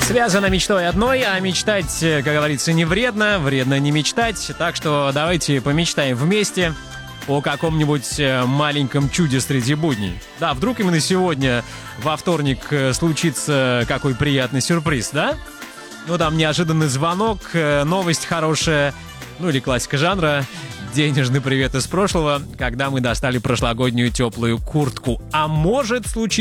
Связано мечтой одной, а мечтать, как говорится, не вредно, вредно не мечтать. Так что давайте помечтаем вместе о каком-нибудь маленьком чуде среди будней. Да, вдруг именно сегодня, во вторник, случится какой приятный сюрприз, да? Ну, там неожиданный звонок, новость хорошая, ну или классика жанра. Денежный привет из прошлого, когда мы достали прошлогоднюю теплую куртку. А может случиться